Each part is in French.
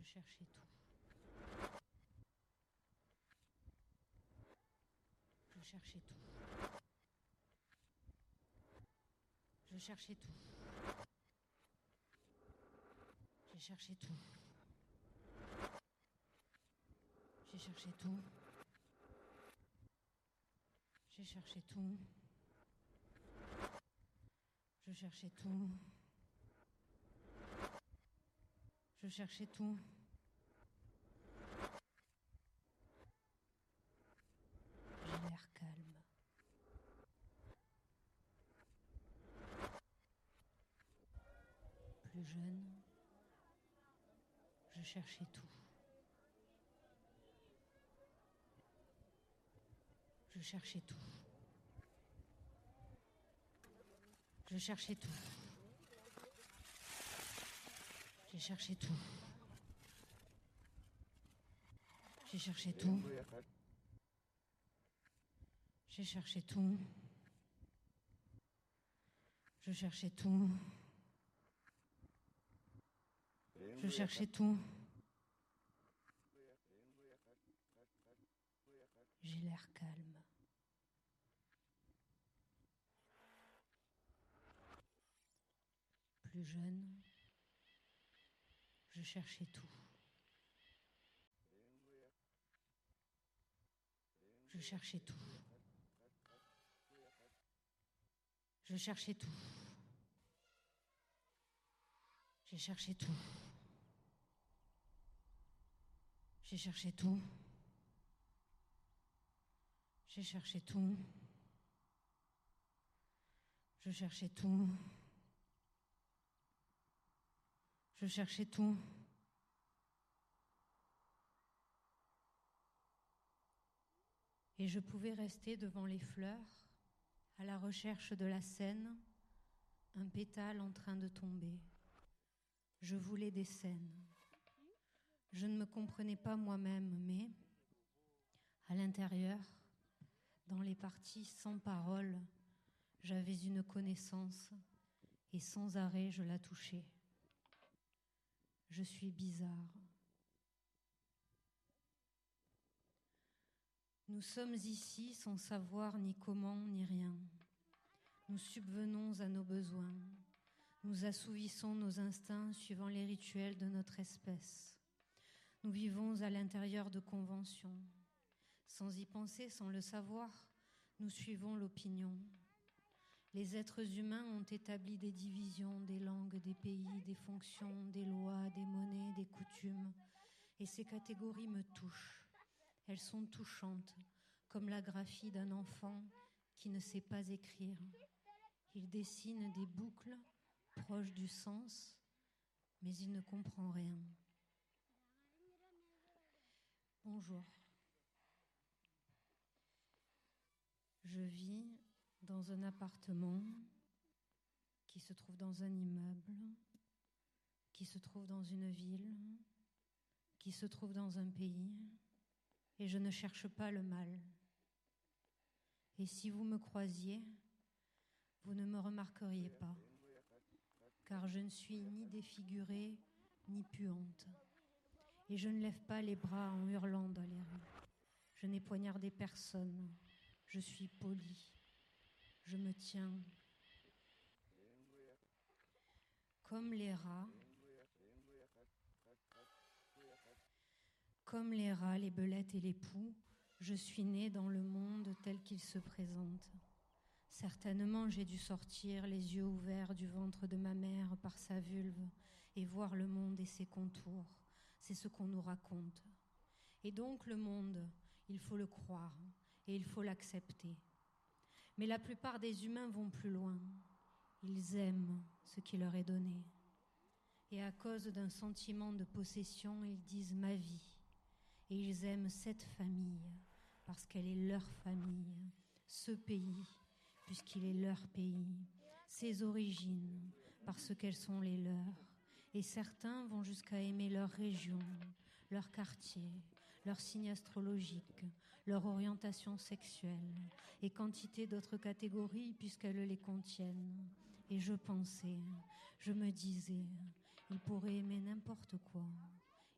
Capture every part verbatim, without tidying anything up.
cherchais tout. Je cherchais tout. Je cherchais tout. J'ai cherché tout. J'ai cherché tout. J'ai cherché tout. Je cherchais tout. Je cherchais tout. J'ai l'air calme. Plus jeune, je cherchais tout. Je cherchais tout. Je cherchais tout. J'ai cherché tout. J'ai cherché tout. J'ai cherché tout. Je cherchais tout. Je cherchais tout. J'ai l'air calme. Plus jeune, je cherchais tout. Je cherchais tout. Je cherchais tout. J'ai cherché tout. J'ai cherché tout. J'ai cherché tout. Je cherchais tout. Je cherchais tout. Et je pouvais rester devant les fleurs, à la recherche de la scène, un pétale en train de tomber. Je voulais des scènes. Je ne me comprenais pas moi-même, mais à l'intérieur, dans les parties sans parole, j'avais une connaissance et sans arrêt je la touchais. Je suis bizarre. Nous sommes ici sans savoir ni comment ni rien. Nous subvenons à nos besoins. Nous assouvissons nos instincts suivant les rituels de notre espèce. Nous vivons à l'intérieur de conventions. Sans y penser, sans le savoir, nous suivons l'opinion. Les êtres humains ont établi des divisions, des langues, des pays, des fonctions, des lois, des monnaies, des coutumes. Et ces catégories me touchent. Elles sont touchantes, comme la graphie d'un enfant qui ne sait pas écrire. Il dessine des boucles proches du sens, mais il ne comprend rien. Bonjour. Je vis dans un appartement qui se trouve dans un immeuble, qui se trouve dans une ville, qui se trouve dans un pays, et je ne cherche pas le mal. Et si vous me croisiez, vous ne me remarqueriez pas, car je ne suis ni défigurée, ni puante. Et je ne lève pas les bras en hurlant dans les rues. Je n'ai poignardé personne. Je suis polie. Je me tiens. Comme les rats, comme les rats, les belettes et les poux, je suis née dans le monde tel qu'il se présente. Certainement, j'ai dû sortir les yeux ouverts du ventre de ma mère par sa vulve et voir le monde et ses contours. C'est ce qu'on nous raconte. Et donc le monde, il faut le croire et il faut l'accepter. Mais la plupart des humains vont plus loin. Ils aiment ce qui leur est donné. Et à cause d'un sentiment de possession, ils disent « ma vie ». Et ils aiment cette famille parce qu'elle est leur famille, ce pays puisqu'il est leur pays, ses origines parce qu'elles sont les leurs. Et certains vont jusqu'à aimer leur région, leur quartier, leur signe astrologique, leur orientation sexuelle et quantité d'autres catégories puisqu'elles les contiennent. Et je pensais, je me disais, ils pourraient aimer n'importe quoi.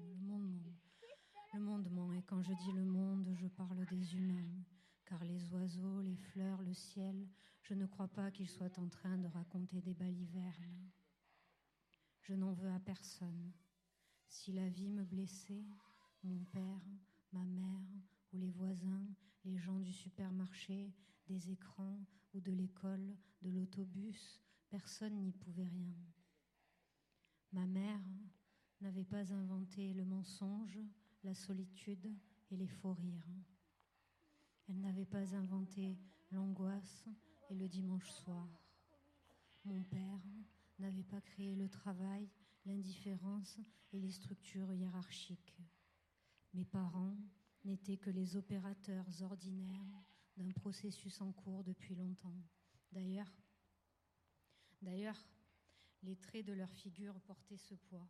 le monde ment. Le monde ment, et quand je dis le monde, je parle des humains. Car les oiseaux, les fleurs, le ciel, je ne crois pas qu'ils soient en train de raconter des balivernes. Je n'en veux à personne. Si la vie me blessait, mon père, ma mère ou les voisins, les gens du supermarché, des écrans ou de l'école, de l'autobus, personne n'y pouvait rien. Ma mère n'avait pas inventé le mensonge, la solitude et les faux rires. Elle n'avait pas inventé l'angoisse et le dimanche soir. Mon père n'avait pas créé le travail, l'indifférence et les structures hiérarchiques. Mes parents n'étaient que les opérateurs ordinaires d'un processus en cours depuis longtemps. D'ailleurs, d'ailleurs, les traits de leur figure portaient ce poids.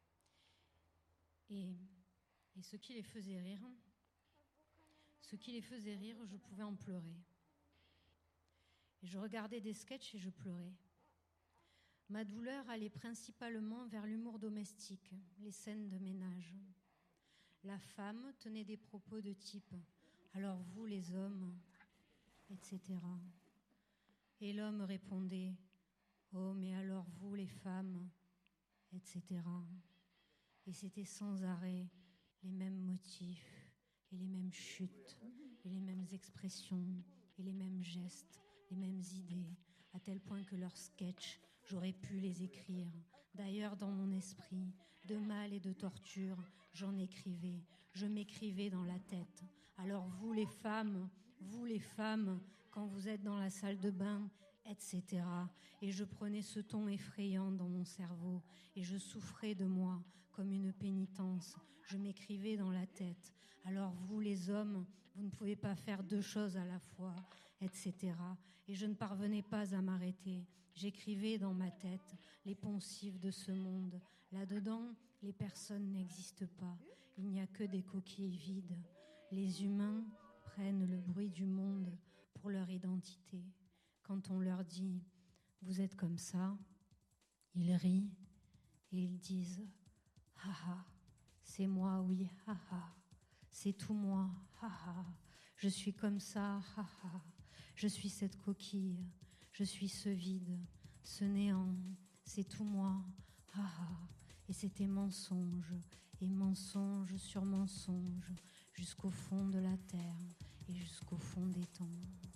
Et, et ce qui les faisait rire, ce qui les faisait rire, je pouvais en pleurer. Et je regardais des sketchs et je pleurais. Ma douleur allait principalement vers l'humour domestique, les scènes de ménage. La femme tenait des propos de type « Alors vous les hommes », et cetera. Et l'homme répondait « Oh, mais alors vous les femmes », et cetera. Et c'était sans arrêt les mêmes motifs et les mêmes chutes et les mêmes expressions et les mêmes gestes, les mêmes idées, à tel point que leurs sketchs, j'aurais pu les écrire. D'ailleurs, dans mon esprit, de mal et de torture, j'en écrivais. Je m'écrivais dans la tête. Alors vous les femmes, vous les femmes, quand vous êtes dans la salle de bain, et cetera. Et je prenais ce ton effrayant dans mon cerveau et je souffrais de moi comme une pénitence. Je m'écrivais dans la tête. Alors vous les hommes, vous ne pouvez pas faire deux choses à la fois, et cetera. Et je ne parvenais pas à m'arrêter. J'écrivais dans ma tête les poncifs de ce monde. Là-dedans, les personnes n'existent pas. Il n'y a que des coquilles vides. Les humains prennent le bruit du monde pour leur identité. Quand on leur dit « vous êtes comme ça », ils rient et ils disent « haha, c'est moi, oui, haha, c'est tout moi, haha, je suis comme ça, haha, je suis cette coquille, je suis ce vide, ce néant, c'est tout moi, haha ». Et c'était mensonge et mensonge sur mensonge jusqu'au fond de la terre et jusqu'au fond des temps.